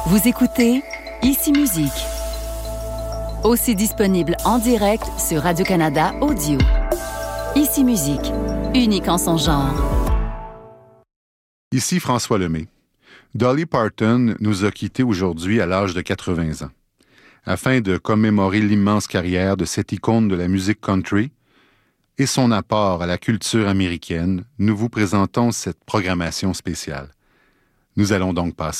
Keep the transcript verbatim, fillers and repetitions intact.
Vous écoutez Ici Musique, aussi disponible en direct sur Radio-Canada Audio. Ici Musique, unique en son genre. Ici François Lemay. Dolly Parton nous a quittés aujourd'hui à l'âge de quatre-vingts ans. Afin de commémorer l'immense carrière de cette icône de la musique country et son apport à la culture américaine, nous vous présentons cette programmation spéciale. Nous allons donc passer